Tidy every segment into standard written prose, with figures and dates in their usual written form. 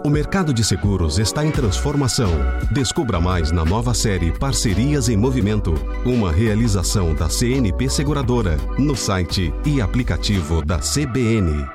O mercado de seguros está em transformação. Descubra mais na nova série Parcerias em Movimento, uma realização da CNP Seguradora, no site e aplicativo da CBN.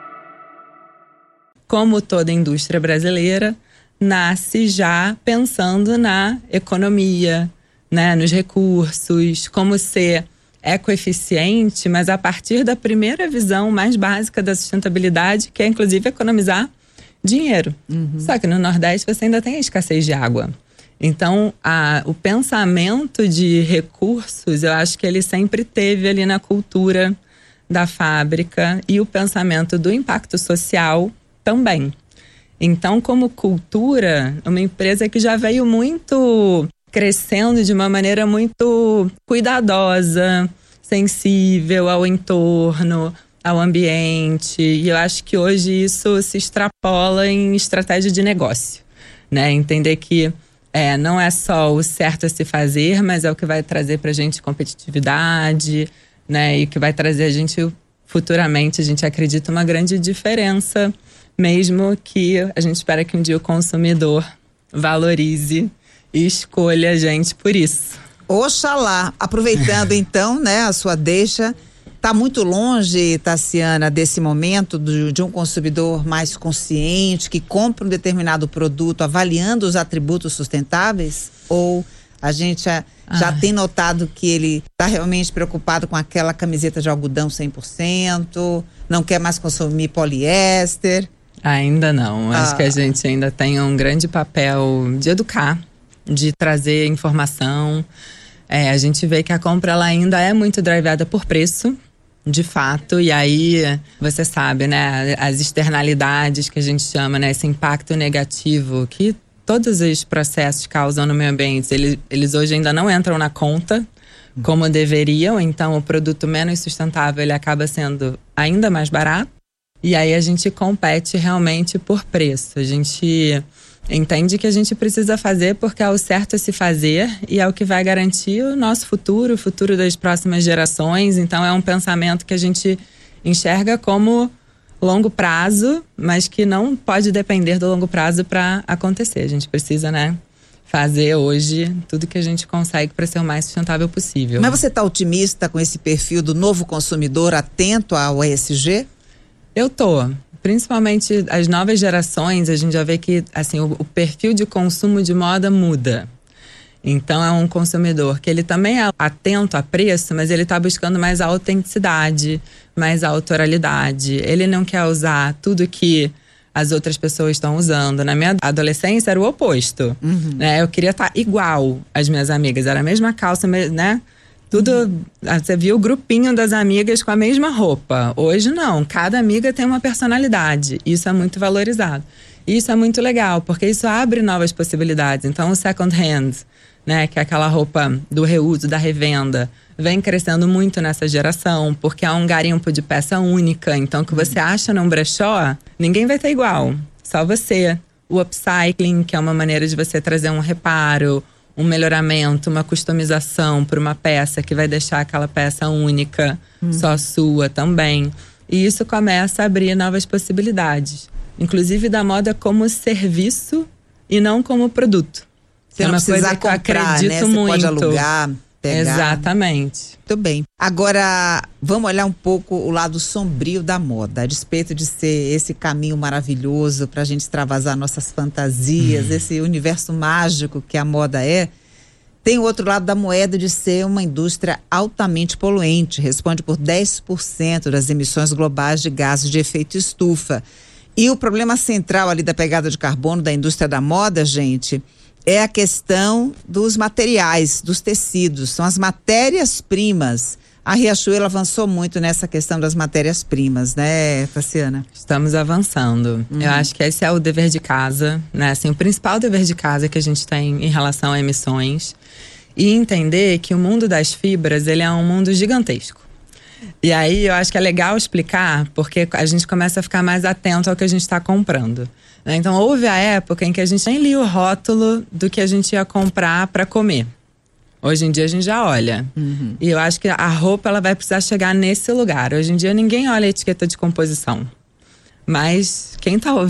Como toda indústria brasileira, nasce já pensando na economia, né, nos recursos, como ser ecoeficiente, mas a partir da primeira visão mais básica da sustentabilidade, que é inclusive economizar dinheiro. Só que no Nordeste você ainda tem a escassez de água. Então, o pensamento de recursos, eu acho que ele sempre teve ali na cultura da fábrica, e o pensamento do impacto social também. Então, como cultura, uma empresa que já veio muito crescendo de uma maneira muito cuidadosa, sensível ao entorno, ao ambiente. E eu acho que hoje isso se extrapola em estratégia de negócio, né? Entender que não é só o certo a se fazer, mas é o que vai trazer pra gente competitividade, né? E que vai trazer a gente, futuramente, a gente acredita, uma grande diferença, mesmo que a gente espera que um dia o consumidor valorize e escolha a gente por isso. Oxalá. Aproveitando então, né, a sua deixa, tá muito longe, Taciana, desse momento de um consumidor mais consciente, que compra um determinado produto avaliando os atributos sustentáveis? Ou a gente já tem notado que ele está realmente preocupado com aquela camiseta de algodão 100%, não quer mais consumir poliéster? Ainda não. Acho que a gente ainda tem um grande papel de educar, de trazer informação. A gente vê que a compra ela ainda é muito drivada por preço, de fato. E aí, você sabe, né? As externalidades que a gente chama, né? Esse impacto negativo que todos os processos causam no meio ambiente, eles hoje ainda não entram na conta como deveriam. Então, o produto menos sustentável, ele acaba sendo ainda mais barato. E aí a gente compete realmente por preço. A gente entende que a gente precisa fazer porque é o certo a se fazer e é o que vai garantir o nosso futuro, o futuro das próximas gerações. Então é um pensamento que a gente enxerga como longo prazo, mas que não pode depender do longo prazo para acontecer. A gente precisa, né, fazer hoje tudo que a gente consegue para ser o mais sustentável possível. Mas você está otimista com esse perfil do novo consumidor atento ao ESG? Eu tô. Principalmente as novas gerações, a gente já vê que assim, o perfil de consumo de moda muda. Então é um consumidor que ele também é atento a preço, mas ele está buscando mais autenticidade, mais autoralidade. Ele não quer usar tudo que as outras pessoas estão usando. Na minha adolescência era o oposto. Né? Eu queria estar igual às minhas amigas. Era a mesma calça, né? Tudo, você viu o grupinho das amigas com a mesma roupa. Hoje não, cada amiga tem uma personalidade. Isso é muito valorizado. E isso é muito legal, porque isso abre novas possibilidades. Então o second hand, né, que é aquela roupa do reuso, da revenda, vem crescendo muito nessa geração, porque é um garimpo de peça única. Então o que você acha num brechó, ninguém vai ter igual, só você. O upcycling, que é uma maneira de você trazer um reparo, um melhoramento, uma customização para uma peça que vai deixar aquela peça única, só sua também. E isso começa a abrir novas possibilidades. Inclusive da moda como serviço e não como produto. Você não precisa comprar, né? Você pode alugar, pegar. Exatamente. Muito bem. Agora, vamos olhar um pouco o lado sombrio da moda. A despeito de ser esse caminho maravilhoso para a gente extravasar nossas fantasias, esse universo mágico que a moda é, tem o outro lado da moeda de ser uma indústria altamente poluente. Responde por 10% das emissões globais de gases de efeito estufa. E o problema central ali da pegada de carbono da indústria da moda, gente, é a questão dos materiais, dos tecidos, são as matérias-primas. A Riachuelo avançou muito nessa questão das matérias-primas, né, Taciana? Estamos avançando. Eu acho que esse é o dever de casa, né? Assim, o principal dever de casa que a gente tem em relação a emissões. E entender que o mundo das fibras, ele é um mundo gigantesco. E aí eu acho que é legal explicar, porque a gente começa a ficar mais atento ao que a gente está comprando. Então houve a época em que a gente nem lia o rótulo do que a gente ia comprar para comer. Hoje em dia a gente já olha. E eu acho que a roupa ela vai precisar chegar nesse lugar. Hoje em dia ninguém olha a etiqueta de composição. Mas quem tá ouvindo